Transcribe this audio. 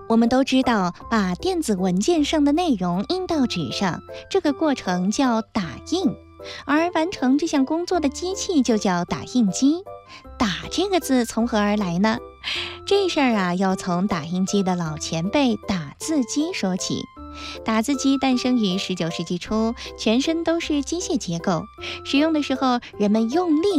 我们都知道，把电子文件上的内容印到纸上，这个过程叫打印，而完成这项工作的机器就叫打印机。打这个字从何而来呢？这事儿啊，要从打印机的老前辈打字机说起。打字机诞生于19世纪初，全身都是机械结构，使用的时候人们用力